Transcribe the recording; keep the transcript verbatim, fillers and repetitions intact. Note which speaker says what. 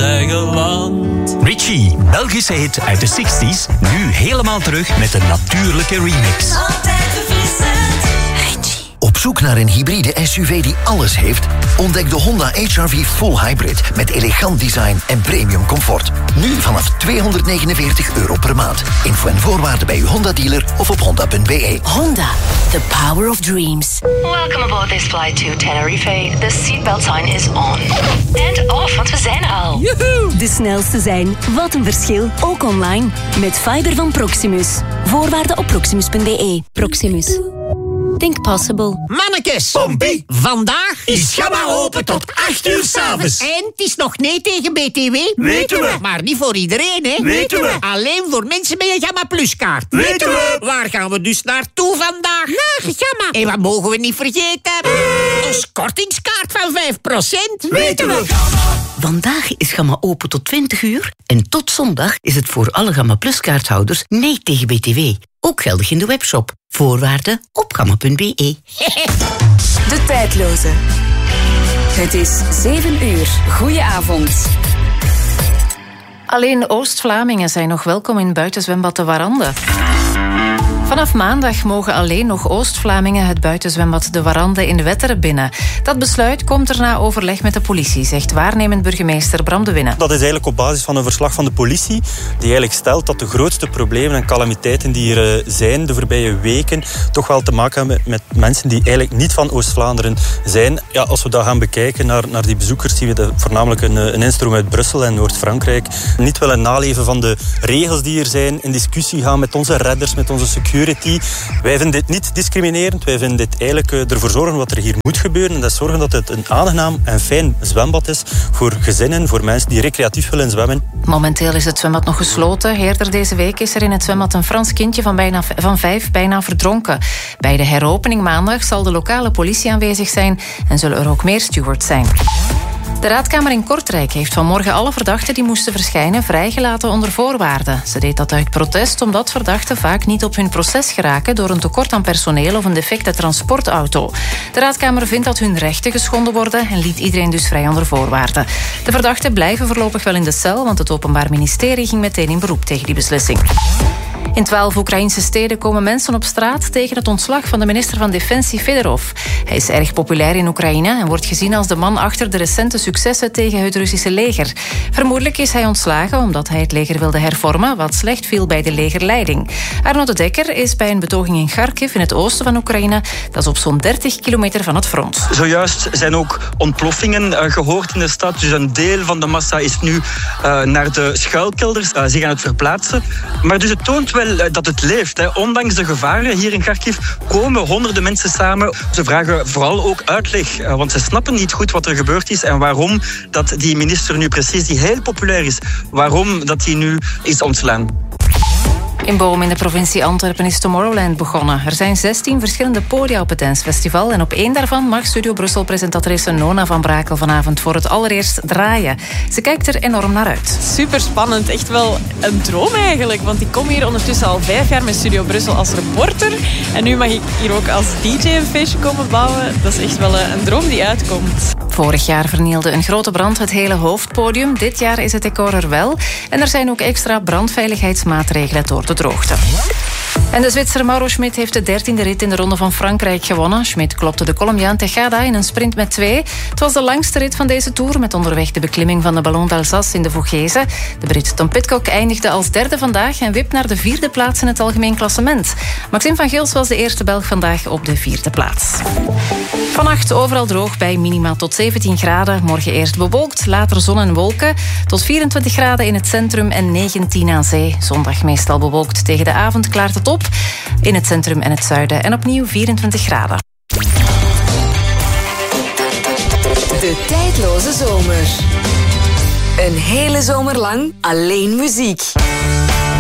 Speaker 1: eigen land.
Speaker 2: Richie, Belgische hit uit de zestig's, nu helemaal terug met een natuurlijke remix.
Speaker 3: Altijd verfrissend. Richie.
Speaker 4: Op zoek naar een hybride S U V die alles heeft? Ontdek de Honda H R V Full Hybrid met elegant design en premium comfort. Nu vanaf tweehonderdnegenenveertig euro per maand. Info en voorwaarden bij uw Honda-dealer of op honda punt b e.
Speaker 3: Honda, the power of dreams.
Speaker 5: Welcome aboard this flight to Tenerife. The seatbelt sign is on. And off, want we zijn er al.
Speaker 3: Joehoe! De snelste zijn. Wat een verschil. Ook online. Met fiber van Proximus. Voorwaarden op proximus punt b e. Proximus. Think possible.
Speaker 6: Mannekes.
Speaker 7: Pompie.
Speaker 6: Vandaag
Speaker 7: Is Gamma open tot acht uur 's avonds.
Speaker 6: En het is nog nee tegen B T W.
Speaker 7: Weten we.
Speaker 6: Maar niet voor iedereen, hè?
Speaker 7: Weten we.
Speaker 6: Alleen voor mensen met een Gamma Plus kaart.
Speaker 7: Weten we.
Speaker 6: Waar gaan we dus naartoe vandaag? Naar Gamma. En wat mogen we niet vergeten? Ons kortingskaart van vijf procent.
Speaker 7: Weten we.
Speaker 8: Vandaag is Gamma open tot twintig uur. En tot zondag is het voor alle Gamma Plus kaarthouders nee tegen B T W. Ook geldig in de webshop. Voorwaarden op gamma punt b e.
Speaker 3: De tijdloze. Het is zeven uur. Goedenavond.
Speaker 9: Alleen Oost-Vlamingen zijn nog welkom in buitenzwembad De Warande. Vanaf maandag mogen alleen nog Oost-Vlamingen het buitenzwembad De Warande in Wetteren binnen. Dat besluit komt er na overleg met de politie, zegt waarnemend burgemeester Bram de Winne.
Speaker 10: Dat is eigenlijk op basis van een verslag van de politie, die eigenlijk stelt dat de grootste problemen en calamiteiten die er zijn de voorbije weken toch wel te maken hebben met mensen die eigenlijk niet van Oost-Vlaanderen zijn. Ja, als we dat gaan bekijken naar, naar die bezoekers, zien we de, voornamelijk een, een instroom uit Brussel en Noord-Frankrijk. Niet willen naleven van de regels die er zijn, in discussie gaan met onze redders, met onze security. Wij vinden dit niet discriminerend. Wij vinden dit eigenlijk ervoor zorgen wat er hier moet gebeuren. En dat is zorgen dat het een aangenaam en fijn zwembad is voor gezinnen, voor mensen die recreatief willen zwemmen.
Speaker 9: Momenteel is het zwembad nog gesloten. Eerder deze week is er in het zwembad een Frans kindje van, bijna, van vijf bijna verdronken. Bij de heropening maandag zal de lokale politie aanwezig zijn en zullen er ook meer stewards zijn. De Raadkamer in Kortrijk heeft vanmorgen alle verdachten die moesten verschijnen vrijgelaten onder voorwaarden. Ze deed dat uit protest omdat verdachten vaak niet op hun proces geraken door een tekort aan personeel of een defecte transportauto. De Raadkamer vindt dat hun rechten geschonden worden en liet iedereen dus vrij onder voorwaarden. De verdachten blijven voorlopig wel in de cel, want het Openbaar Ministerie ging meteen in beroep tegen die beslissing. In twaalf Oekraïnse steden komen mensen op straat tegen het ontslag van de minister van Defensie Fedorov. Hij is erg populair in Oekraïne en wordt gezien als de man achter de recente successen tegen het Russische leger. Vermoedelijk is hij ontslagen omdat hij het leger wilde hervormen, wat slecht viel bij de legerleiding. Arno de Dekker is bij een betoging in Kharkiv in het oosten van Oekraïne. Dat is op zo'n dertig kilometer van het front.
Speaker 11: Zojuist zijn ook ontploffingen uh, gehoord in de stad. Dus een deel van de massa is nu uh, naar de schuilkelders. Uh, ze gaan het verplaatsen. Maar dus het toont wel dat het leeft. Hè. Ondanks de gevaren hier in Kharkiv komen honderden mensen samen. Ze vragen vooral ook uitleg, want ze snappen niet goed wat er gebeurd is en waarom dat die minister nu precies, die heel populair is, waarom dat hij nu is ontslaan.
Speaker 9: In Boom in de provincie Antwerpen is Tomorrowland begonnen. Er zijn zestien verschillende podia op het dancefestival en op één daarvan mag Studio Brussel-presentatrice Nona van Brakel vanavond voor het allereerst draaien. Ze kijkt er enorm naar uit.
Speaker 12: Super spannend, echt wel een droom eigenlijk, want ik kom hier ondertussen al vijf jaar met Studio Brussel als reporter en nu mag ik hier ook als D J een feestje komen bouwen. Dat is echt wel een droom die uitkomt.
Speaker 9: Vorig jaar vernielde een grote brand het hele hoofdpodium. Dit jaar is het decor er wel en er zijn ook extra brandveiligheidsmaatregelen door de droogte. En de Zwitser Mauro Schmid heeft de dertiende rit in de Ronde van Frankrijk gewonnen. Schmid klopte de Colombiaan Tejada in een sprint met twee. Het was de langste rit van deze Tour, met onderweg de beklimming van de Ballon d'Alsace in de Vogese. De Brit Tom Pidcock eindigde als derde vandaag en wipt naar de vierde plaats in het algemeen klassement. Maxime van Gils was de eerste Belg vandaag op de vierde plaats. Vannacht overal droog bij minima tot zeventien graden. Morgen eerst bewolkt, later zon en wolken. Tot vierentwintig graden in het centrum en negentien aan zee. Zondag meestal bewolkt. Tegen de avond klaart het op. In het centrum en het zuiden. En opnieuw vierentwintig graden.
Speaker 3: De tijdloze zomer. Een hele zomer lang alleen muziek.